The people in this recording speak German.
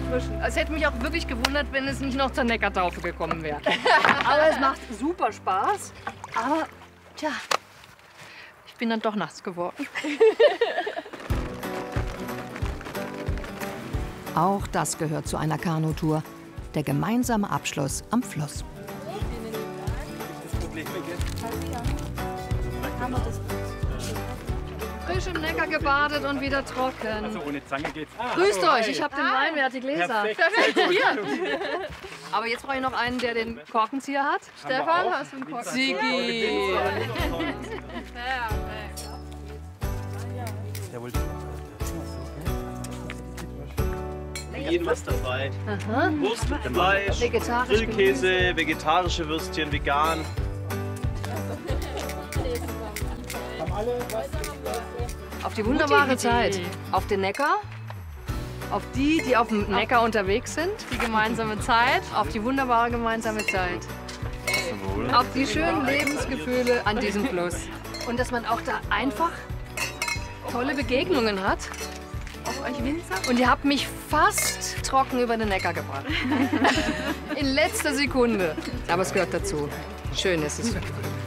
erfrischend. Es hätte mich auch wirklich gewundert, wenn es nicht noch zur Neckartaufe gekommen wäre. Aber es macht super Spaß. Aber, tja, ich bin dann doch nass geworden. Auch das gehört zu einer Kanutour. Der gemeinsame Abschluss am Fluss. Frisch im Neckar gebadet und wieder trocken. Also ohne Zange geht's. Grüßt euch, ich habe den Wein, wer hat die Gläser? Hier. Aber jetzt brauche ich noch einen, der den Korkenzieher hat. Stefan, hast du einen Korkenzieher? Sigi. Für jeden was dabei. Aha. Wurst mit Fleisch, Vegetarisch Grillkäse, vegetarische Würstchen, vegan. Auf die wunderbare Zeit. Auf den Neckar. Auf die, die auf dem Neckar unterwegs sind. Die gemeinsame Zeit. Auf die wunderbare gemeinsame Zeit. Auf die schönen Lebensgefühle an diesem Fluss. Und dass man auch da einfach tolle Begegnungen hat. Auf euch Winzer. Und ihr habt mich fast trocken über den Neckar gebracht. In letzter Sekunde. Aber es gehört dazu. Schön ist es.